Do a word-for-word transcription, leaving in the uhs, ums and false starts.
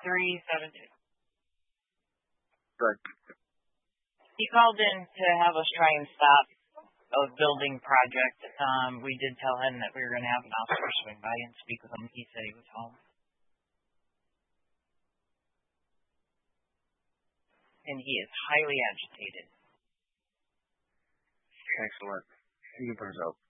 three seven two. Good. He called in to have us try and stop a building project. Um, we did tell him that we were going to have an officer swing by and speak with him. He said he was home. And he is highly agitated. Excellent. You can put us out.